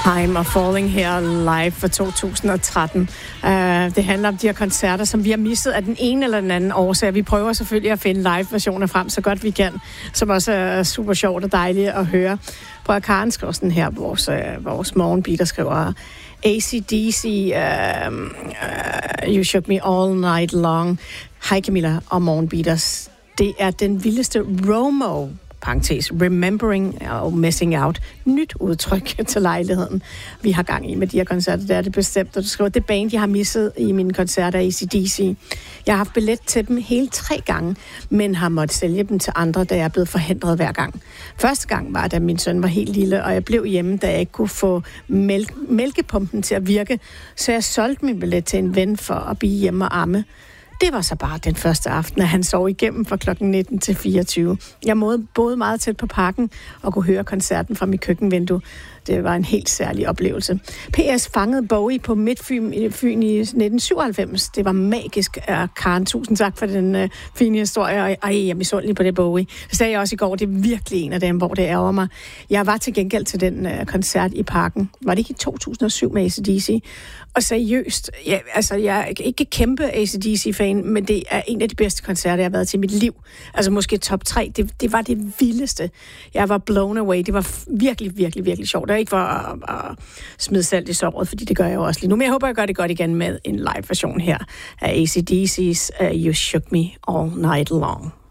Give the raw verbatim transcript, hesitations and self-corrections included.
I'm a Falling her live for to tusind og tretten. Uh, det handler om de her koncerter, som vi har misset af den ene eller den anden årsag. Vi prøver selvfølgelig at finde live-versioner frem så godt vi kan, som også er super sjovt og dejligt at høre. Prøv at Karen skriver sådan her, vores, uh, vores morgenbeater skriver, A C D C, uh, uh, You Shook Me All Night Long. Hej Camilla og morgenbeaters. Det er den vildeste Romo, parentes, remembering og messing out, nyt udtryk til lejligheden. Vi har gang i med de her koncerter, det er det bestemt, og du skriver, det band, jeg har misset i mine koncerter af A C D C. Jeg har haft billet til dem hele tre gange, men har måttet sælge dem til andre, da jeg er blevet forhindret hver gang. Første gang var, da min søn var helt lille, og jeg blev hjemme, da jeg ikke kunne få mælk- mælkepumpen til at virke, så jeg solgte min billet til en ven for at blive hjemme og amme. Det var så bare den første aften, at han sov igennem fra klokken nitten til fireogtyve. Jeg boede meget tæt på parken og kunne høre koncerten fra mit køkkenvindue. Det var en helt særlig oplevelse. P S fangede Bowie på Midtfyn i Fyn i nitten syvoghalvfems. Det var magisk. Karen, tusind tak for den uh, fine historie. Ej, jeg er misundelig på det, Bowie. Det sagde jeg også i går. Det er virkelig en af dem, hvor det ærger mig. Jeg var til gengæld til den uh, koncert i parken. Var det ikke i to tusind og syv med A C D C? Og seriøst, ja, altså jeg er ikke kæmpe A C D C-fan, men det er en af de bedste koncerter, jeg har været til i mit liv. Altså måske top tre. Det, det var det vildeste. Jeg var blown away. Det var virkelig, virkelig, virkelig sjovt. Og ikke for at, at smide salt i såret, fordi det gør jeg jo også lige nu. Men jeg håber, jeg gør det godt igen med en live-version her af A C D C's uh, You Shook Me All Night Long.